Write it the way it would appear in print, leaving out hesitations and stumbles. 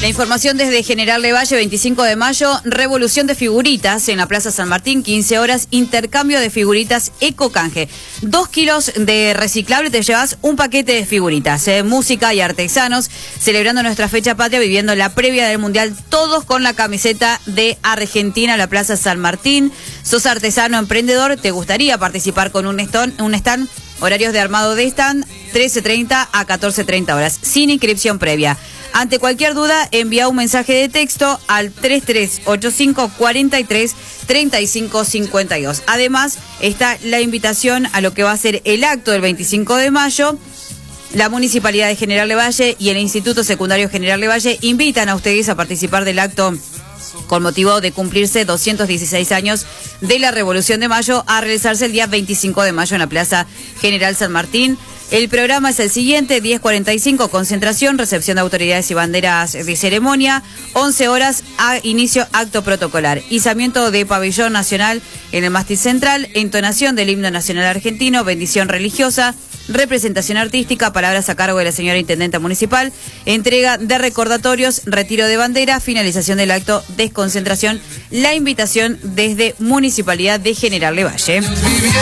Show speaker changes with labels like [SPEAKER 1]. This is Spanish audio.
[SPEAKER 1] La información desde General Lavalle, 25 de mayo, revolución de figuritas en la Plaza San Martín, 15 horas, intercambio de figuritas Ecocanje. 2 kilos de reciclable, te llevas un paquete de figuritas, música y artesanos, celebrando nuestra fecha patria, viviendo la previa del Mundial, todos con la camiseta de Argentina, la Plaza San Martín. Sos artesano, emprendedor, te gustaría participar con un stand, horarios de armado de stand, 13:30 a 14:30 horas, sin inscripción previa. Ante cualquier duda, envía un mensaje de texto al 3385 43 35 52. Además, está la invitación a lo que va a ser el acto del 25 de mayo. La Municipalidad de General Lavalle y el Instituto Secundario General Lavalle invitan a ustedes a participar del acto con motivo de cumplirse 216 años de la Revolución de Mayo, a realizarse el día 25 de mayo en la Plaza General San Martín. El programa es el siguiente: 10:45, concentración, recepción de autoridades y banderas de ceremonia, 11 horas, inicio acto protocolar, izamiento de pabellón nacional en el mástil central, entonación del himno nacional argentino, bendición religiosa, representación artística, palabras a cargo de la señora Intendenta Municipal, entrega de recordatorios, retiro de bandera, finalización del acto, desconcentración. La invitación desde Municipalidad de General Lavalle.